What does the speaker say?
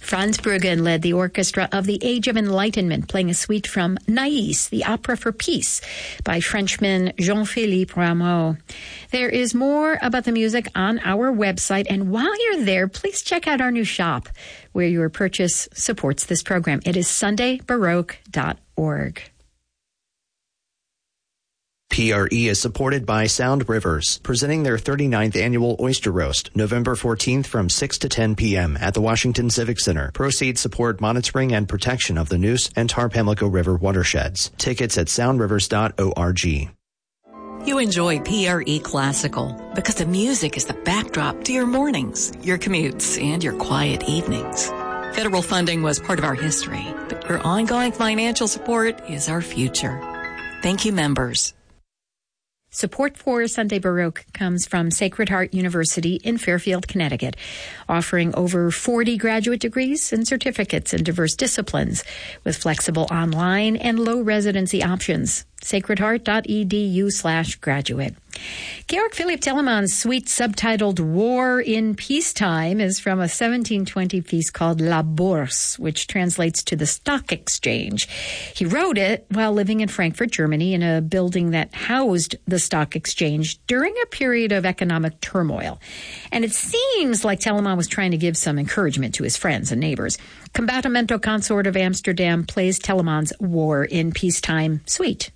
Franz Bruggen led the orchestra of the Age of Enlightenment, playing a suite from Naïs, the Opera for Peace, by Frenchman Jean-Philippe Rameau. There is more about the music on our website, and while you're there, please check out our new shop, where your purchase supports this program. It is sundaybaroque.org. PRE is supported by Sound Rivers, presenting their 39th annual Oyster Roast, November 14th from 6 to 10 p.m. at the Washington Civic Center. Proceeds support monitoring and protection of the Neuse and Tar Pamlico River watersheds. Tickets at soundrivers.org. You enjoy PRE Classical because the music is the backdrop to your mornings, your commutes, and your quiet evenings. Federal funding was part of our history, but your ongoing financial support is our future. Thank you, members. Support for Sunday Baroque comes from Sacred Heart University in Fairfield, Connecticut, offering over 40 graduate degrees and certificates in diverse disciplines with flexible online and low residency options. sacredheart.edu/graduate. Georg Philipp Telemann's suite subtitled War in Peacetime is from a 1720 piece called La Bourse, which translates to the stock exchange. He wrote it while living in Frankfurt, Germany, in a building that housed the stock exchange during a period of economic turmoil. And it seems like Telemann was trying to give some encouragement to his friends and neighbors. Combatimento Consort of Amsterdam plays Telemann's War in Peacetime suite.